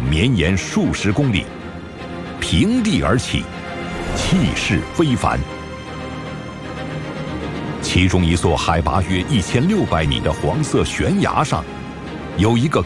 绵延数十公里，平地而起，气势非凡。其中一座海拔约1600米的黄色悬崖上，有一个